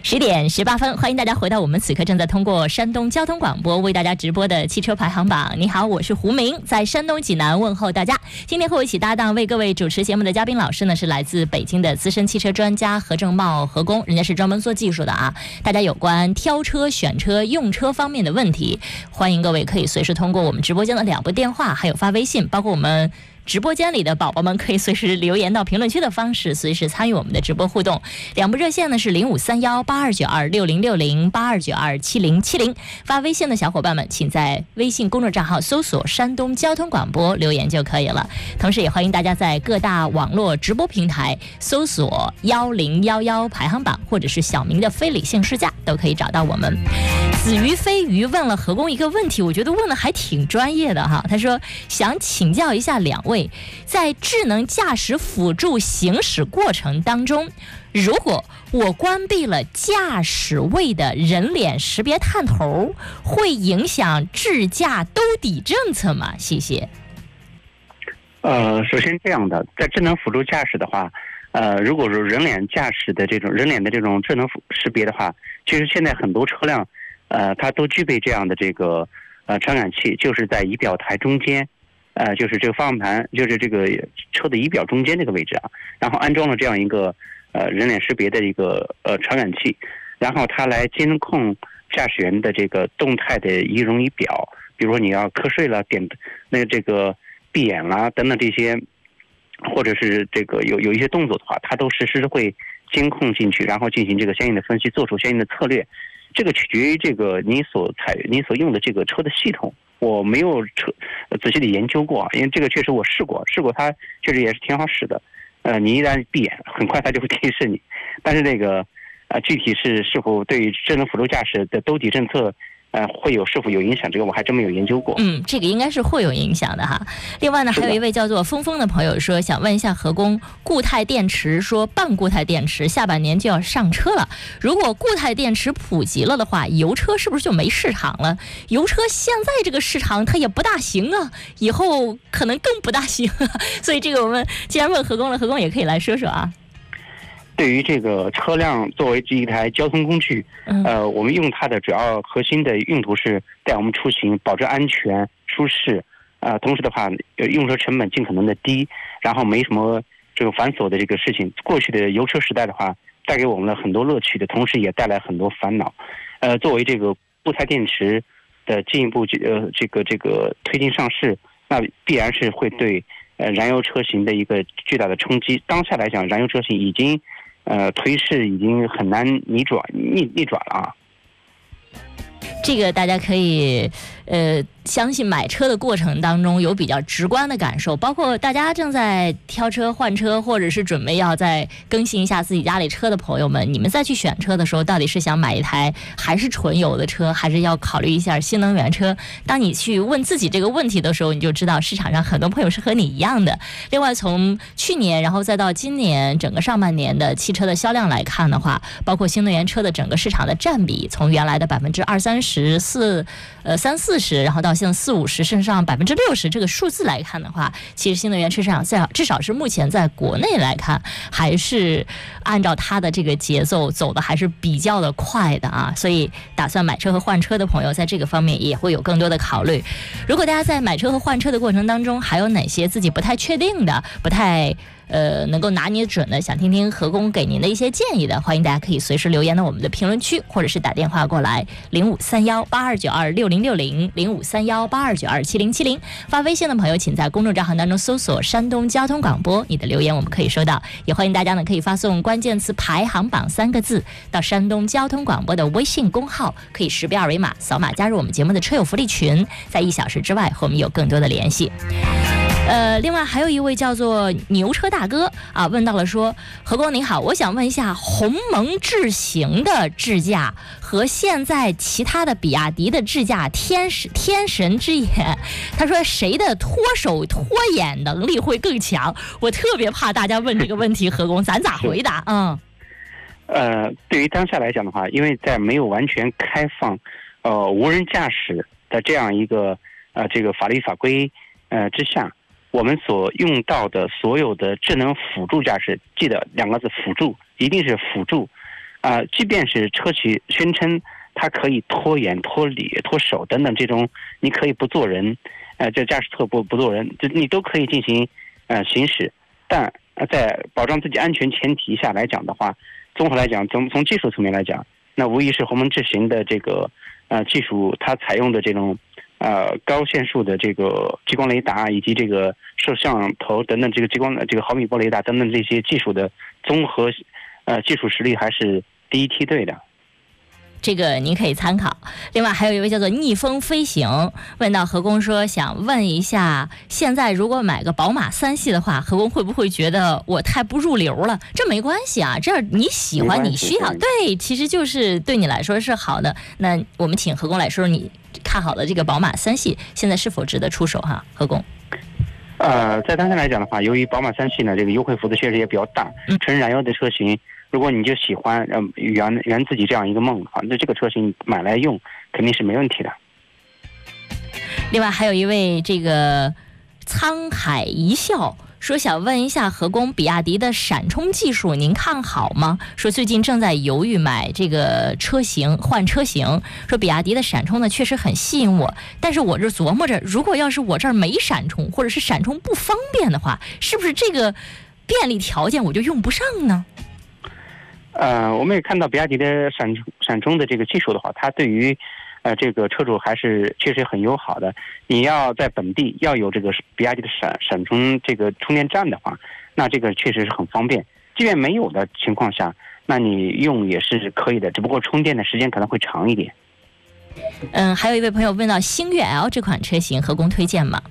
10点18分，欢迎大家回到我们此刻正在通过山东交通广播为大家直播的汽车排行榜。你好，我是胡明，在山东济南问候大家。今天和我一起搭档为各位主持节目的嘉宾老师呢，是来自北京的资深汽车专家何正茂何工，人家是专门做技术的啊。大家有关挑车、选车、用车方面的问题，欢迎各位可以随时通过我们直播间的2部电话，还有发微信，包括我们直播间里的宝宝们可以随时留言到评论区的方式，随时参与我们的直播互动。2部热线呢是05318262606082927070。发微信的小伙伴们，请在微信公众账号搜索山东交通广播留言就可以了。同时也欢迎大家在各大网络直播平台搜索1011排行榜，或者是小明的非理性试驾，都可以找到我们。子鱼飞鱼问了何工一个问题，我觉得问的还挺专业的哈。他说想请教一下2位，在智能驾驶辅助行驶过程当中，如果我关闭了驾驶位的人脸识别探头，会影响智驾兜底政策吗？谢谢。 首先这样的，在智能辅助驾驶的话，如果说人脸驾驶的这种人脸的这种智能识别的话，其实现在很多车辆，它都具备这样的这个传感器，就是在仪表台中间，就是这个方向盘，就是这个车的仪表中间这个位置啊，然后安装了这样一个人脸识别的一个传感器，然后它来监控驾驶员的这个动态的仪容仪表，比如说你要瞌睡了、这个闭眼啦等等这些，或者是这个有一些动作的话，它都实时会监控进去，然后进行这个相应的分析，做出相应的策略。这个取决于这个你所用的这个车的系统，我没有仔细的研究过啊，因为这个确实我试过，它确实也是挺好使的。你一旦闭眼，很快它就会提示你。但是这个具体是否对于智能辅助驾驶的兜底政策是否有影响，这个我还真没有研究过。 这个应该是会有影响的哈。另外呢，还有一位叫做峰峰的朋友说，想问一下何工，固态电池说半固态电池下半年就要上车了，如果固态电池普及了的话，油车是不是就没市场了？油车现在这个市场它也不大行啊，以后可能更不大行啊。所以这个我们既然问何工了，何工也可以来说说啊。 对于这个车辆作为这一台交通工具，我们用它的主要核心的用途是带我们出行，保证安全舒适，同时的话，用车成本尽可能的低，然后没什么这个繁琐的这个事情。过去的油车时代的话，带给我们了很多乐趣的同时，也带来很多烦恼。作为这个固态电池的进一步这个推进上市，那必然是会对燃油车型的一个巨大的冲击。当下来讲，燃油车型已经颓势已经很难逆转了啊。 这个大家可以相信买车的过程当中有比较直观的感受，包括大家正在挑车换车，或者是准备要再更新一下自己家里车的朋友们，你们再去选车的时候，到底是想买一台还是纯油的车，还是要考虑一下新能源车？当你去问自己这个问题的时候，你就知道市场上很多朋友是和你一样的。另外从去年然后再到今年整个上半年的汽车的销量来看的话，包括新能源车的整个市场的占比，从原来的20%-30%、30-40%，然后到现在40-50%，甚至上60%这个数字来看的话，其实新能源车市场至少是目前在国内来看，还是按照它的这个节奏走的还是比较的快的啊。所以打算买车和换车的朋友，在这个方面也会有更多的考虑。如果大家在买车和换车的过程当中，还有哪些自己不太确定的、不太能够拿捏准的，想听听何工给您的一些建议的，欢迎大家可以随时留言到我们的评论区，或者是打电话过来0531826060，0531827070。发微信的朋友，请在公众账号当中搜索山东交通广播，你的留言我们可以收到。也欢迎大家呢可以发送关键词排行榜3个字到山东交通广播的微信公号，可以识别二维码扫码加入我们节目的车友福利群，在1小时之外和我们有更多的联系。另外还有一位叫做牛车大哥啊，问到了说，何工您好，我想问一下鸿蒙智行的智驾和现在其他的比亚迪的智驾天神之眼，他说谁的脱手脱眼能力会更强？我特别怕大家问这个问题，何工咱咋回答？ 对于当下来讲的话，因为在没有完全开放无人驾驶的这样一个这个法律法规之下，我们所用到的所有的智能辅助驾驶，记得2个字辅助，一定是辅助， 即便是车企宣称它可以拖眼、拖里、拖手等等这种，你可以不做人，这驾驶侧不做人，这你都可以进行行驶，但在保障自己安全前提下来讲的话，综合来讲，从技术层面来讲，那无疑是鸿蒙智行的这个技术，它采用的这种高线数的这个激光雷达以及这个摄像头等等这个毫米波雷达等等这些技术的综合技术实力还是第一梯队的。 这个您可以参考。另外还有一位叫做逆风飞行问到何工说，想问一下，现在如果买个宝马3系的话，何工会不会觉得我太不入流了？这没关系啊，这你喜欢你需要，对，其实就是对你来说是好的。那我们请何工来说，你看好的这个宝马3系现在是否值得出手哈？何工。 在当下来讲的话，由于宝马3系呢，这个优惠幅度确实也比较大，纯燃油的车型，如果你就喜欢圆自己这样一个梦的话，那这个车型买来用肯定是没问题的。 另外还有一位这个沧海一笑说，想问一下何工，比亚迪的闪充技术您看好吗？说最近正在犹豫买这个车型换车型，说比亚迪的闪充呢确实很吸引我，但是我这琢磨着，如果要是我这儿没闪充，或者是闪充不方便的话，是不是这个便利条件我就用不上呢？ 我们也看到比亚迪的闪充的这个技术的话，它对于这个车主还是确实很友好的。你要在本地要有这个比亚迪的闪充这个充电站的话，那这个确实是很方便。即便没有的情况下，那你用也是可以的，只不过充电的时间可能会长一点。 还有一位朋友问到星越 L 这款车型，何工推荐吗？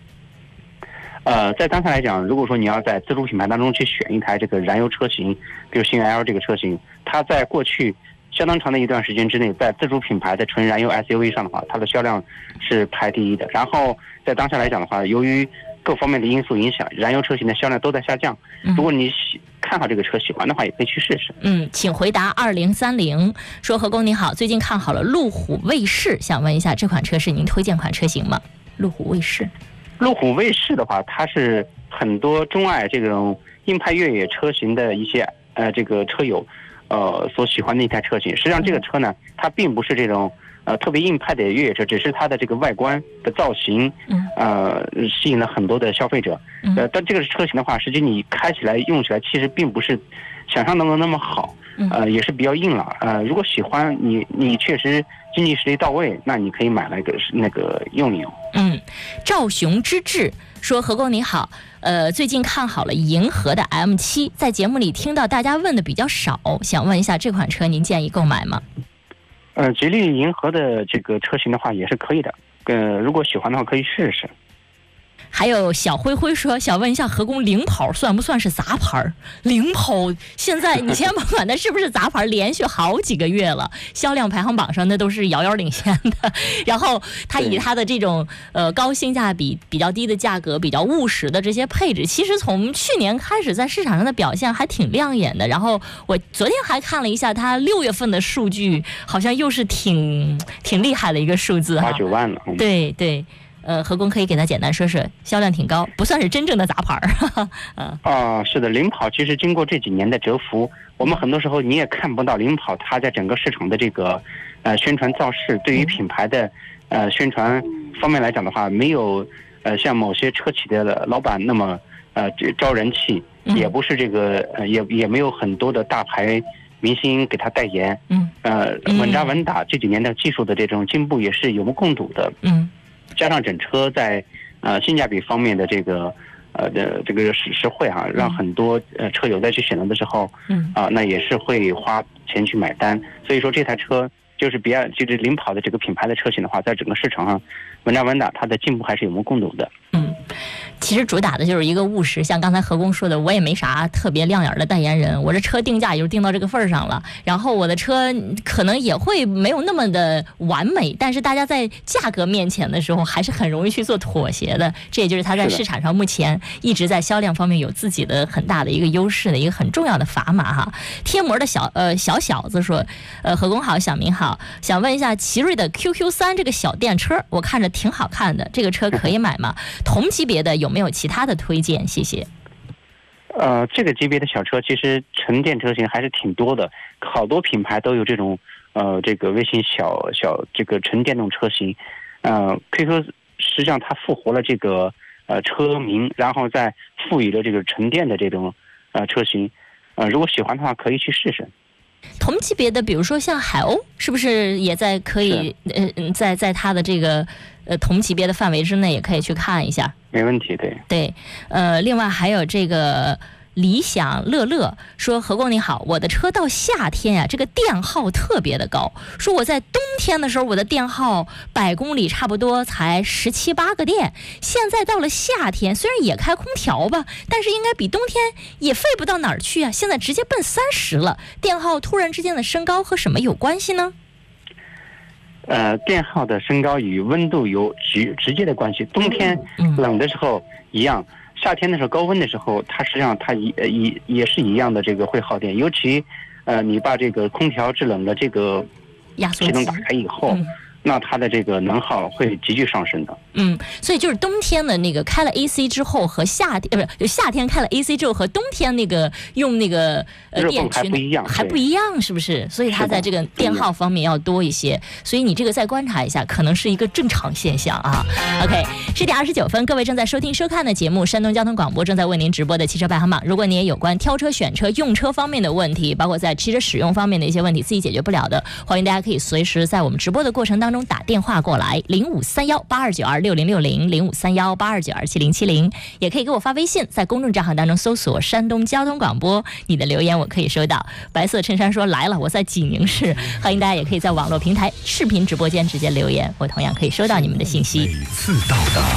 在当下来讲，如果说你要在自主品牌当中去选一台这个燃油车型，比如星越 L 这个车型，它在过去相当长的一段时间之内，在自主品牌的纯燃油 SUV 上的话，它的销量是排第一的。然后在当下来讲的话，由于各方面的因素影响，燃油车型的销量都在下降。如果你看好这个车喜欢的话，也可以去试试。 请回答2030说，何工你好，最近看好了路虎卫士，想问一下这款车是您推荐款车型吗？路虎卫士。 路虎卫士的话，它是很多钟爱这种硬派越野车型的一些这个车友所喜欢的一台车型。实际上这个车呢，它并不是这种特别硬派的越野车，只是它的这个外观的造型吸引了很多的消费者。但这个车型的话，实际你开起来用起来其实并不是想象当中那么好，也是比较硬朗。如果喜欢你确实经济实力到位，那你可以买来那个用一用。 赵雄之志说，何工你好，最近看好了银河的 M7， 在节目里听到大家问的比较少，想问一下这款车您建议购买吗？ 吉利银河的这个车型的话也是可以的，如果喜欢的话可以试试。 还有小灰灰说，想问一下何工，领跑算不算是杂牌？领跑现在你先甭管它是不是杂牌，连续好几个月了，销量排行榜上那都是遥遥领先的。然后它以它的这种高性价比、比较低的价格、比较务实的这些配置，其实从去年开始在市场上的表现还挺亮眼的。然后我昨天还看了一下它6月份的数据，好像又是挺厉害的一个数字哈 ，8-9万了。 对对。何工可以给他简单说说，销量挺高，不算是真正的杂牌儿。 是的，领跑其实经过这几年的蛰伏，我们很多时候你也看不到领跑它在整个市场的这个宣传造势，对于品牌的宣传方面来讲的话，没有像某些车企的老板那么招人气，也不是这个也没有很多的大牌明星给他代言。稳扎稳打，这几年的技术的这种进步也是有目共睹的。加上整车在性价比方面的这个这个实惠啊，让很多车友在去选择的时候，那也是会花钱去买单。所以说这台车就是就是领跑的这个品牌的车型的话，在整个市场上稳扎稳打，它的进步还是有目共睹的。 其实主打的就是一个务实，像刚才何工说的，我也没啥特别亮眼的代言人，我这车定价也就定到这个份儿上了，然后我的车可能也会没有那么的完美，但是大家在价格面前的时候还是很容易去做妥协的，这也就是它在市场上目前一直在销量方面有自己的很大的一个优势的一个很重要的砝码哈。贴膜的小子说，何工好，小明好，想问一下奇瑞的 QQ3 这个小电车，我看着挺好看的，这个车可以买吗？同级别的有没有其他的推荐？谢谢。 这个级别的小车其实纯电车型还是挺多的，好多品牌都有这种这个微型小这个纯电动车型。可以说实际上它复活了这个车名，然后再赋予了这个纯电的这种车型。如果喜欢的话，可以去试试。 同级别的，比如说像海鸥，是不是也在可以在它的这个同级别的范围之内，也可以去看一下？ 没问题，对。 对，另外还有这个理想乐乐说，何工你好，我的车到夏天呀，这个电耗特别的高，说我在冬天的时候我的电耗100公里差不多才17、18个电，现在到了夏天虽然也开空调吧，但是应该比冬天也费不到哪儿去啊，现在直接奔30了，电耗突然之间的升高和什么有关系呢？ 电耗的升高与温度有直接的关系。冬天冷的时候一样，夏天的时候高温的时候，它实际上它也是一样的，这个会耗电。尤其你把这个空调制冷的这个系统打开以后，那它的这个能耗会急剧上升的。 所以就是冬天的那个开了 AC 之后和夏天开了 AC 之后和冬天那个用那个电池还不一样，是不是？所以它在这个电耗方面要多一些。所以你这个再观察一下，可能是一个正常现象啊。OK， 10点29分，各位正在收听收看的节目，山东交通广播正在为您直播的汽车排行榜。如果你也有关挑车、选车、用车方面的问题，包括在汽车使用方面的一些问题自己解决不了的，欢迎大家可以随时在我们直播的过程当中打电话过来0531826060，053182977070，也可以给我发微信，在公众账号当中搜索山东交通广播，你的留言我可以收到。白色衬衫说来了，我在济宁市，欢迎大家也可以在网络平台视频直播间直接留言，我同样可以收到你们的信息。 每次到达